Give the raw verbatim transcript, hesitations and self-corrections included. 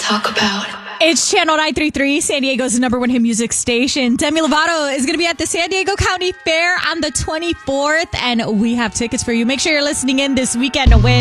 talk about. It's Channel nine thirty-three, San Diego's number one hit music station. Demi Lovato is going to be at the San Diego County Fair on the twenty-fourth, and we have tickets for you. Make sure you're listening in this weekend to win.